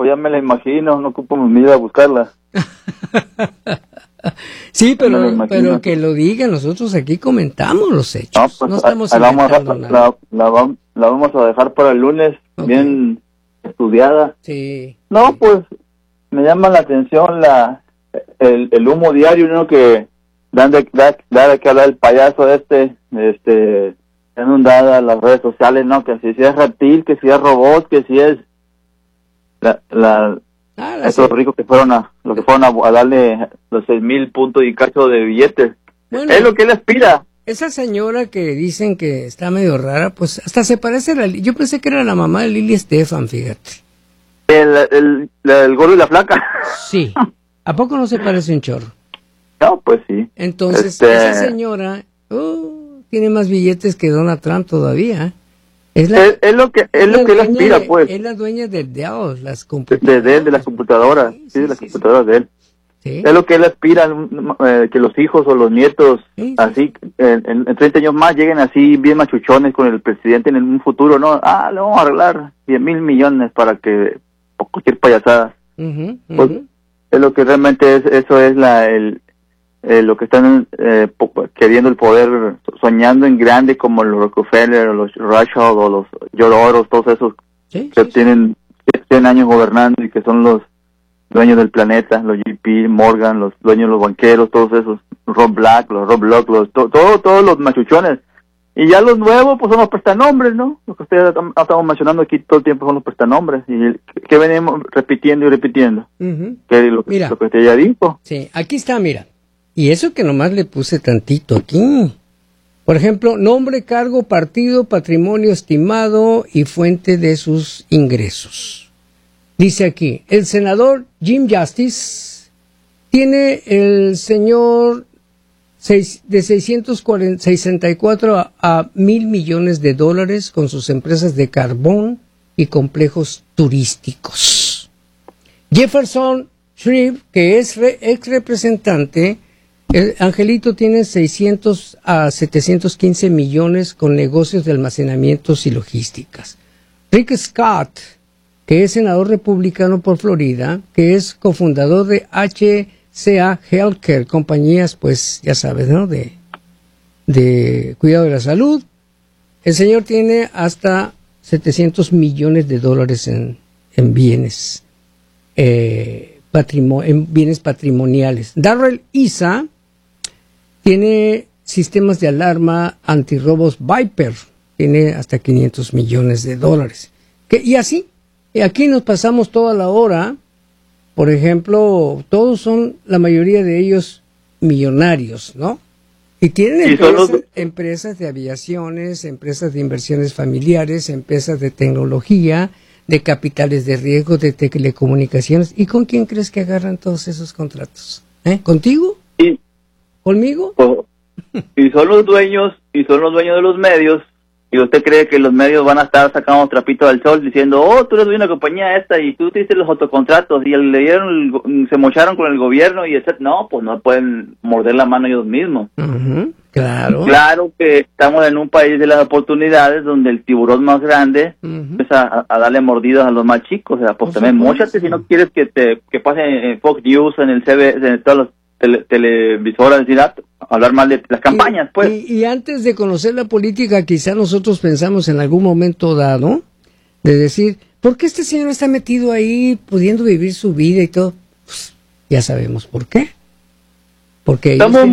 ya me la imagino, no ocupo mi vida a buscarla. Sí, pero que lo diga, nosotros aquí comentamos los hechos. No, pues, no estamos la vamos a dejar para el lunes, okay, bien estudiada. Sí. No, pues me llama la atención el humo diario, ¿no? Que da que hablar el payaso inundada las redes sociales, ¿no? Que si es reptil, que si es robot, que si es esos ricos que fueron a darle los 6,000 puntos y cacho de billetes. Bueno, es lo que él aspira. Esa señora que dicen que está medio rara, pues hasta se parece yo pensé que era la mamá de Lili Estefan, fíjate. El gordo y la flaca. Sí. ¿A poco no se parece un chorro? No, pues sí. Entonces, esa señora tiene más billetes que Donald Trump todavía. Es lo que él aspira, pues. Es la dueña de Dell, las computadoras. De las computadoras, sí, de las computadoras de él. Sí. Es lo que él aspira, que los hijos o los nietos, así, en 30 años más, lleguen así bien machuchones con el presidente en un futuro, ¿no? Le vamos a arreglar 10,000 millones para que, por cualquier payasada. Pues, es lo que realmente eso es lo que están queriendo el poder, soñando en grande, como los Rockefeller, o los Rothschild, o los Llororos, todos esos que tienen 100 años gobernando y que son los dueños del planeta, los JP Morgan, los dueños de los banqueros, todos esos, Rob Black, todos los machuchones. Y ya los nuevos, pues son los prestanombres, ¿no? Lo que ustedes estamos mencionando aquí todo el tiempo son los prestanombres. Y que venimos repitiendo y repitiendo. Que lo que usted ya dijo. Sí, aquí está, mira. Y eso que nomás le puse tantito aquí. Por ejemplo, nombre, cargo, partido, patrimonio estimado y fuente de sus ingresos. Dice aquí, el senador Jim Justice tiene el señor de 664 a 1,000 millones de dólares con sus empresas de carbón y complejos turísticos. Jefferson Shreve, que es ex representante, Angelito tiene 600 a 715 millones con negocios de almacenamientos y logísticas. Rick Scott, que es senador republicano por Florida, que es cofundador de HCA Healthcare, compañías, pues, ya sabes, ¿no?, de cuidado de la salud. El señor tiene hasta 700 millones de dólares en bienes, en bienes patrimoniales. Darrell Issa tiene sistemas de alarma antirrobos Viper, tiene hasta 500 millones de dólares. Y así, aquí nos pasamos toda la hora. Por ejemplo, la mayoría de ellos millonarios, ¿no? Y tienen empresas de aviaciones, empresas de inversiones familiares, empresas de tecnología, de capitales de riesgo, de telecomunicaciones. ¿Y con quién crees que agarran todos esos contratos? ¿Contigo? Sí. ¿Conmigo? Y son los dueños de los medios. ¿Y usted cree que los medios van a estar sacando trapitos al sol diciendo, tú eres de una compañía esta y tú te diste los autocontratos y se mocharon con el gobierno y etc? No, pues no pueden morder la mano ellos mismos. Claro. Claro que estamos en un país de las oportunidades donde el tiburón más grande empieza a darle mordidas a los más chicos. O sea, pues también móchate si no quieres que pase en Fox News, en el CB, en todas las televisoras, hablar mal de las campañas, pues. Y antes de conocer la política, quizá nosotros pensamos en algún momento dado de decir, ¿por qué este señor está metido ahí pudiendo vivir su vida y todo? Pues, ya sabemos por qué. Porque estamos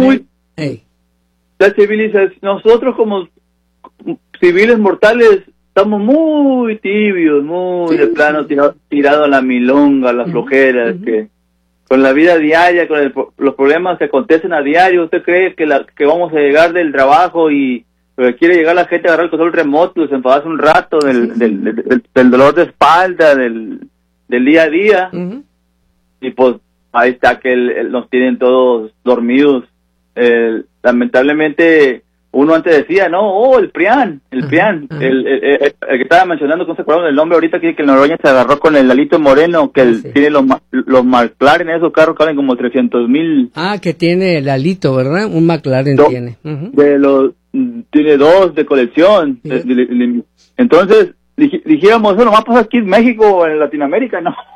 la civilización, nosotros como civiles mortales estamos muy tibios, muy de plano tirado a la milonga, a la flojera, que con la vida diaria, con los problemas que acontecen a diario. ¿Usted cree que vamos a llegar del trabajo y quiere llegar la gente a agarrar el control remoto y desenfadarse un rato del dolor de espalda, del día a día? Y pues ahí está que nos tienen todos dormidos. Lamentablemente, uno antes decía, el PRIAN, el que estaba mencionando, ¿cómo se acuerdan del nombre ahorita? Que Noroña se agarró con el Lalito Moreno, que tiene los McLaren, esos carros que valen como 300,000. Que tiene el Lalito, ¿verdad? Un McLaren tiene. Tiene 2 de colección. Sí. Entonces, dijéramos, eso nomás pasa aquí en México o en Latinoamérica, ¿no?